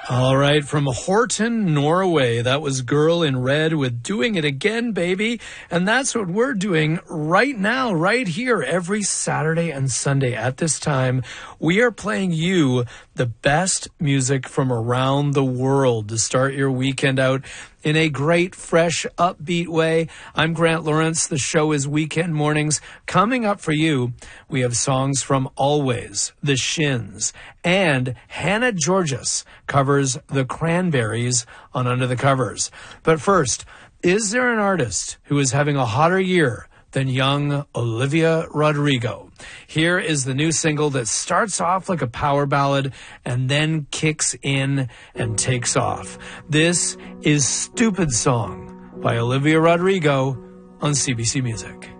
All right, from Horton, Norway, that was Girl in Red with Doing It Again, Baby. And that's what we're doing right now, right here, every Saturday and Sunday at this time. We are playing you the best music from around the world to start your weekend out in a great, fresh, upbeat way. I'm Grant Lawrence. The show is Weekend Mornings. Coming up for you, we have songs from Always, The Shins, and Hannah Georgas covers The Cranberries on Under the Covers. But first, is there an artist who is having a hotter year than young Olivia Rodrigo? Here is the new single that starts off like a power ballad and then kicks in and takes off. This is Stupid Song by Olivia Rodrigo on CBC Music.